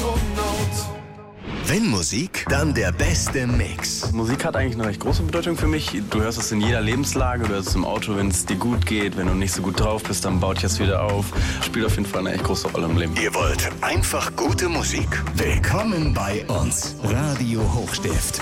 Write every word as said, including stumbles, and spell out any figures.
Wenn Musik, dann der beste Mix. Musik hat eigentlich eine recht große Bedeutung für mich. Du hörst es in jeder Lebenslage, du hörst es im Auto, wenn es dir gut geht. Wenn du nicht so gut drauf bist, dann baut dich das wieder auf. Spielt auf jeden Fall eine echt große Rolle im Leben. Ihr wollt einfach gute Musik? Willkommen bei uns. Radio Hochstift.